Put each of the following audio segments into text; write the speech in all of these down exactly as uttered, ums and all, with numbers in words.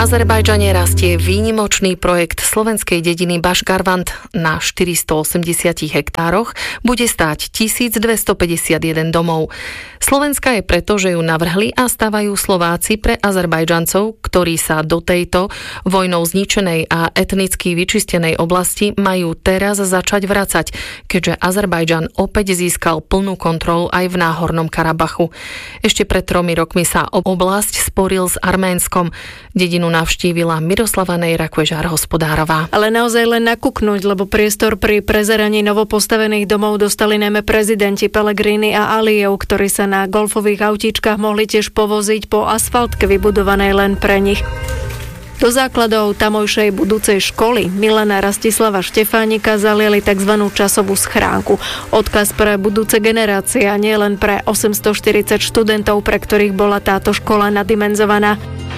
Azerbajdžane rastie výnimočný projekt slovenskej dediny Baškarvand. Na štyristoosemdesiat hektároch bude stáť tisícdvestopäťdesiatjeden domov. Slovenská je preto, že ju navrhli a stavajú Slováci pre Azerbajdžancov, ktorí sa do tejto vojnou zničenej a etnicky vyčistenej oblasti majú teraz začať vracať, keďže Azerbajdžan opäť získal plnú kontrolu aj v Náhornom Karabachu. Ešte pred tromi rokmi sa o oblasť sporil s Arménskom. Dedinu navštívila Miroslava Nejra-Kvežár-Hospodárová. Ale naozaj len nakúknuť, lebo priestor pri prezeraní novopostavených domov dostali najmä prezidenti Pellegrini a Alijev, ktorí sa na golfových autíčkach mohli tiež povoziť po asfaltke vybudovanej len pre nich. Do základov tamojšej budúcej školy Milana Rastislava Štefánika zaliali tzv. Časovú schránku. Odkaz pre budúce generácie a nie len pre osemstoštyridsať študentov, pre ktorých bola táto škola nadimenzovaná.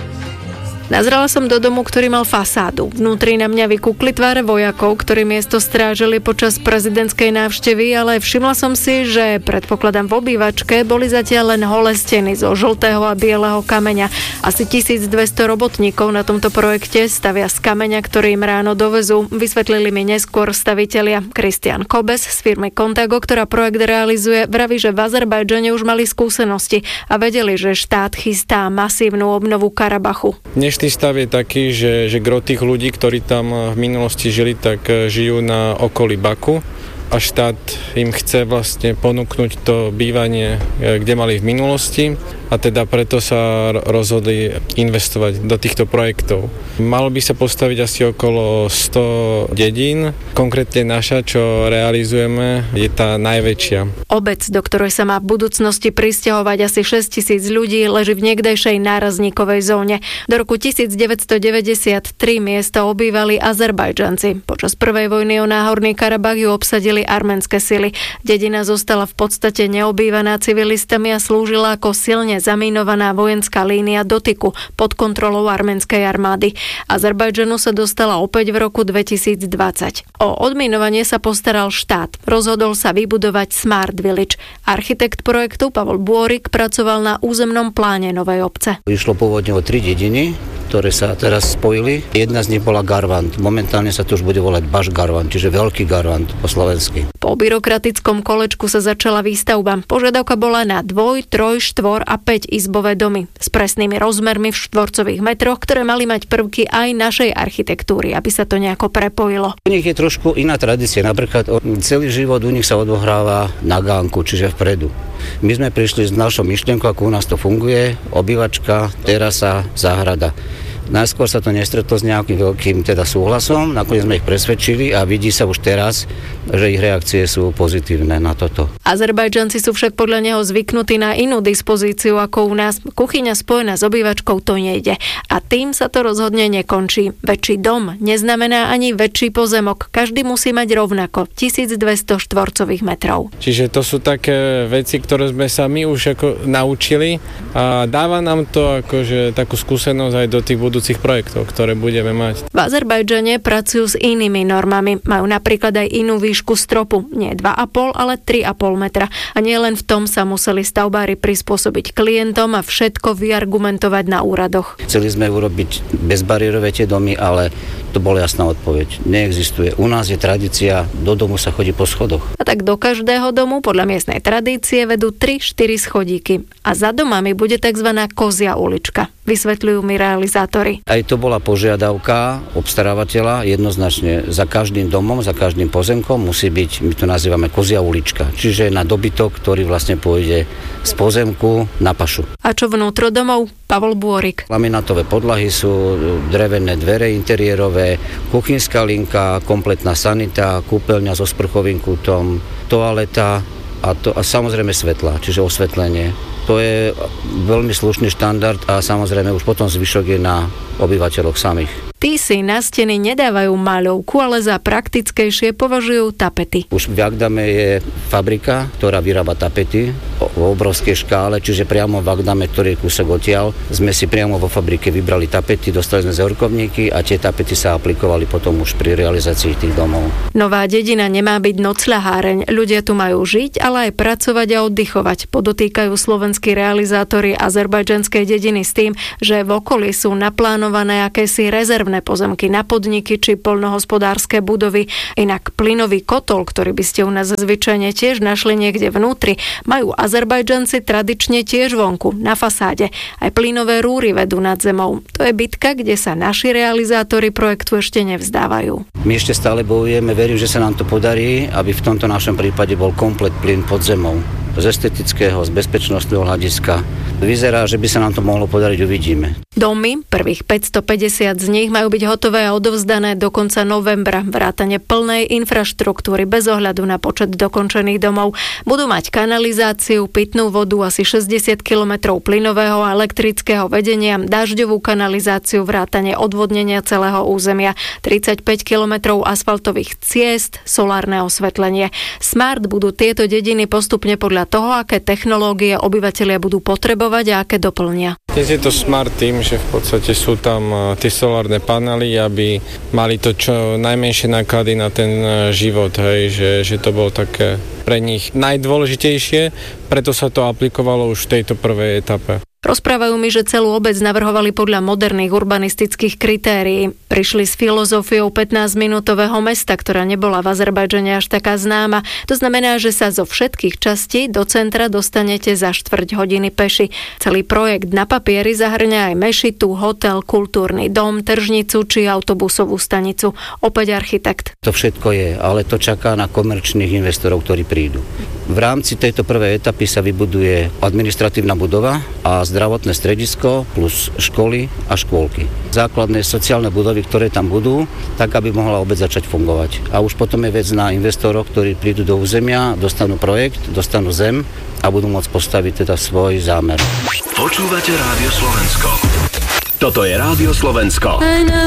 Nazrela som do domu, ktorý mal fasádu. Vnútri na mňa vykúkli tváre vojakov, ktorí miesto strážili počas prezidentskej návštevy, ale všimla som si, že predpokladám v obývačke boli zatiaľ len holé steny zo žltého a bieleho kameňa. Asi tisícdvesto robotníkov na tomto projekte stavia z kameňa, ktorý im ráno dovezú. Vysvetlili mi neskôr stavitelia. Kristian Kobes z firmy Contago, ktorá projekt realizuje, vraví, že v Azerbajdžane už mali skúsenosti a vedeli, že štát chystá masívnu obnovu Karabachu. Dnešný stav je taký, že, že gro tých ľudí, ktorí tam v minulosti žili, tak žijú na okolí Baku a štát im chce vlastne ponúknuť to bývanie, kde mali v minulosti, a teda preto sa rozhodli investovať do týchto projektov. Malo by sa postaviť asi okolo sto dedín. Konkrétne naša, čo realizujeme, je tá najväčšia. Obec, do ktorej sa má v budúcnosti prisťahovať asi šesťtisíc ľudí, leží v niekdejšej nárazníkovej zóne. Do roku devätnásťstodeväťdesiattri miesto obývali Azerbajdžanci. Počas prvej vojny o Náhorný Karabach ju obsadili arménske sily. Dedina zostala v podstate neobývaná civilistami a slúžila ako silne zamínovaná vojenská línia dotyku pod kontrolou arménskej armády. Azerbajdžanu sa dostala opäť v roku dvetisícdvadsať. O odminovanie sa postaral štát. Rozhodol sa vybudovať Smart Village. Architekt projektu Pavol Bôrik pracoval na územnom pláne novej obce. Išlo pôvodne o tri dediny, ktoré sa teraz spojili. Jedna z nich bola Garvand. Momentálne sa to už bude volať Baškarvand, čiže veľký Garvand po slovensky. Po byrokratickom kolečku sa začala výstavba. Požiadavka bola na dvoj, troj, štvor a päť izbové domy s presnými rozmermi v štvorcových metroch, ktoré mali mať prvky aj našej architektúry, aby sa to nejako prepojilo. U nich je trošku iná tradícia. Napríklad celý život u nich sa odohráva na gánku, čiže vpredu. My sme prišli s našou myšlienkou, ako u nás to funguje, obývačka, terasa, záhrada. Najskôr sa to nestretlo s nejakým veľkým teda súhlasom, nakoniec sme ich presvedčili a vidí sa už teraz, že ich reakcie sú pozitívne na toto. Azerbajdžanci sú však podľa neho zvyknutí na inú dispozíciu ako u nás. Kuchyňa spojená s obývačkou to nejde. A tým sa to rozhodne nekončí. Väčší dom neznamená ani väčší pozemok. Každý musí mať rovnako tisícdvesto štvorcových metrov. Čiže to sú také veci, ktoré sme sa my už ako naučili a dáva nám to akože takú skúsenosť aj do tých budúcich projektov, ktoré budeme mať. V Azerbajdžane pracujú s inými normami. Majú napríklad aj inú výšku stropu. Nie dva a pol, ale tri a pol metra. A nie len v tom sa museli stavbári prispôsobiť klientom a všetko vyargumentovať na úradoch. Chceli sme urobiť bezbariérové tie domy, ale to bola jasná odpoveď. Neexistuje. U nás je tradícia, do domu sa chodí po schodoch. A tak do každého domu podľa miestnej tradície vedú tri štyri schodíky. A za domami bude tzv. Kozia ulička. Vysvetľujú mi realizátori. Aj to bola požiadavka obstarávateľa, jednoznačne za každým domom, za každým pozemkom musí byť, my to nazývame kozia ulička, čiže na dobytok, ktorý vlastne pôjde z pozemku na pašu. A čo vnútro domov? Pavol Bôrik. Laminátové podlahy sú, drevené dvere interiérové, kuchynská linka, kompletná sanita, kúpeľňa so sprchovým kútom, toaleta a, to, a samozrejme svetla, čiže osvetlenie. To je veľmi slušný štandard a samozrejme už potom zvyšok je na obyvateľoch samých. Tí si na steny nedávajú maľovku, ale za praktickejšie považujú tapety. Už v Agdame je fabrika, ktorá vyrába tapety v obrovskej škále, čiže priamo v Agdame, ktorý je kúsok odtiaľ, sme si priamo vo fabrike vybrali tapety, dostali sme zorkovníky a tie tapety sa aplikovali potom už pri realizácii tých domov. Nová dedina nemá byť nocľaháreň. Ľudia tu majú žiť, ale aj pracovať a oddychovať. Podotýkajú slovenskí realizátori azerbajdžanskej dediny s tým, že v okolí sú naplánované akési rezervné pozemky na podniky či poľnohospodárske budovy. Inak plynový kotol, ktorý by ste u nás zvyčajne tiež našli niekde vnútri, majú Azerbajdžanci tradične tiež vonku, na fasáde. Aj plynové rúry vedú nad zemou. To je bitka, kde sa naši realizátori projektu ešte nevzdávajú. My ešte stále bojujeme, verím, že sa nám to podarí, aby v tomto našom prípade bol komplet plyn pod zemou. Z estetického, z bezpečnostného hľadiska. Vyzerá, že by sa nám to mohlo podariť, uvidíme. Domy, prvých päťstopäťdesiat z nich majú byť hotové a odovzdané do konca novembra. Vrátane plnej infraštruktúry bez ohľadu na počet dokončených domov. Budú mať kanalizáciu, pitnú vodu, asi šesťdesiat kilometrov plynového a elektrického vedenia, dažďovú kanalizáciu, vrátane odvodnenia celého územia, tridsaťpäť kilometrov asfaltových ciest, solárne osvetlenie. Smart budú tieto dediny postupne podľa toho, aké technológie obyvatelia budú potrebovať a aké doplnia. Dnes je to smart tým, že v podstate sú tam tie solárne panely, aby mali to čo najmenšie náklady na ten život, hej, že, že to bolo také pre nich najdôležitejšie, preto sa to aplikovalo už v tejto prvej etape. Rozprávajú mi, že celú obec navrhovali podľa moderných urbanistických kritérií. Prišli s filozofiou pätnásťminútového mesta, ktorá nebola v Azerbajdžane až taká známa. To znamená, že sa zo všetkých častí do centra dostanete za štvrť hodiny peši. Celý projekt na papieri zahrňa aj mešitu, hotel, kultúrny dom, tržnicu či autobusovú stanicu. Opäť architekt. To všetko je, ale to čaká na komerčných investorov, ktorí prídu. V rámci tejto prvej etapy sa vybuduje administratívna budova a zdravotné stredisko plus školy a škôlky. Základné sociálne budovy, ktoré tam budú, tak aby mohla obec začať fungovať. A už potom je vec na investorov, ktorí prídu do územia, dostanú projekt, dostanú zem a budú môcť postaviť teda svoj zámer. Počúvate Rádio Slovensko. Toto je Rádio Slovensko.